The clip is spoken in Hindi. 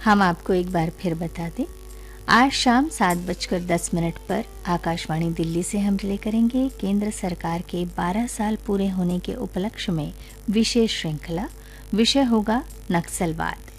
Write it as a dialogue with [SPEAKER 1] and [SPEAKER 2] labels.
[SPEAKER 1] हम आपको एक बार फिर बता दें, आज शाम 7:10 पर आकाशवाणी दिल्ली से हम रिले करेंगे केंद्र सरकार के 12 साल पूरे होने के उपलक्ष्य में विशेष श्रृंखला। विषय होगा नक्सलवाद।